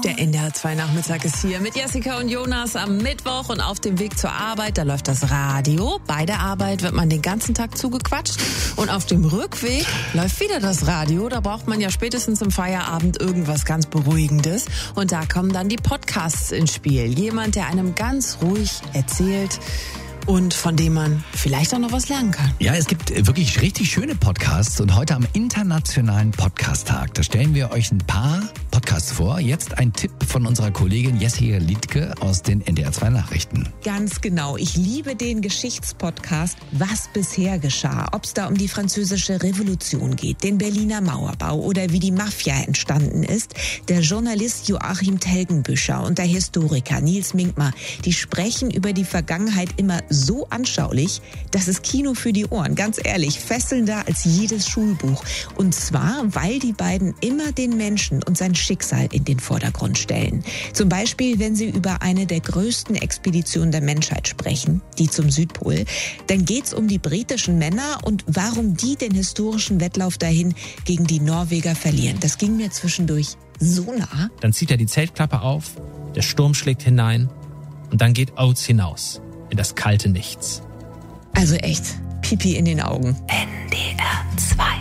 Der NDR 2 Nachmittag ist hier mit Jessica und Jonas am Mittwoch und auf dem Weg zur Arbeit, da läuft das Radio. Bei der Arbeit wird man den ganzen Tag zugequatscht und auf dem Rückweg läuft wieder das Radio. Da braucht man ja spätestens im Feierabend irgendwas ganz Beruhigendes und da kommen dann die Podcasts ins Spiel. Jemand, der einem ganz ruhig erzählt und von dem man vielleicht auch noch was lernen kann. Ja, es gibt wirklich richtig schöne Podcasts und heute am Internationalen Podcast-Tag, da stellen wir euch ein paar Podcasts vor. Jetzt ein Tipp von unserer Kollegin Jessica Liedtke aus den NDR 2 Nachrichten. Ganz genau. Ich liebe den Geschichtspodcast Was bisher geschah. Ob es da um die französische Revolution geht, den Berliner Mauerbau oder wie die Mafia entstanden ist. Der Journalist Joachim Telgenbüscher und der Historiker Nils Minkmar, die sprechen über die Vergangenheit immer so anschaulich, das ist Kino für die Ohren. Ganz ehrlich, fesselnder als jedes Schulbuch. Und zwar, weil die beiden immer den Menschen und sein Schicksal in den Vordergrund stellen. Zum Beispiel, wenn sie über eine der größten Expeditionen der Menschheit sprechen, die zum Südpol, dann geht's um die britischen Männer und warum die den historischen Wettlauf dahin gegen die Norweger verlieren. Das ging mir zwischendurch so nah. Dann zieht er die Zeltklappe auf, der Sturm schlägt hinein und dann geht Oates hinaus in das kalte Nichts. Also echt, Pipi in den Augen. NDR 2